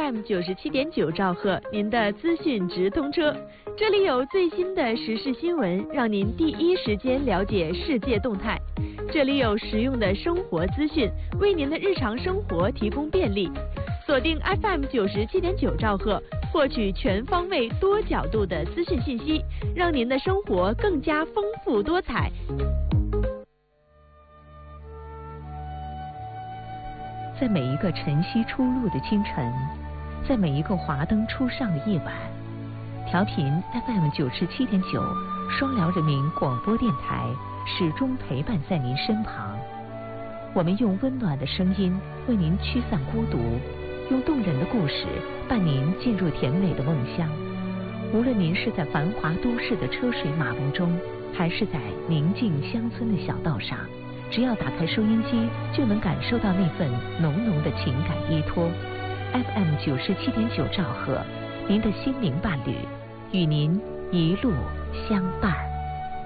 FM 97.9兆赫，您的资讯直通车。这里有最新的时事新闻，让您第一时间了解世界动态。这里有实用的生活资讯，为您的日常生活提供便利。锁定 FM 97.9兆赫，获取全方位、多角度的资讯信息，让您的生活更加丰富多彩。 在每一个晨曦初露的清晨，在每一个华灯初上的夜晚，调频 FM 97.9双辽人民广播电台始终陪伴在您身旁。我们用温暖的声音为您驱散孤独，用动人的故事伴您进入甜美的梦乡。无论您是在繁华都市的车水马龙中，还是在宁静乡村的小道上，只要打开收音机，就能感受到那份浓浓的情感依托。FM 97.9兆赫，您的心灵伴侣，与您一路相伴。